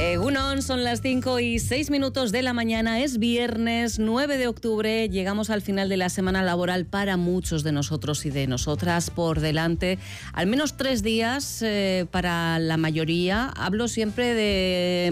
Egunon, son las 5:06 de la mañana, es viernes 9 de octubre, llegamos al final de la semana laboral para muchos de nosotros y de nosotras. Por delante al menos 3 días para la mayoría. Hablo siempre de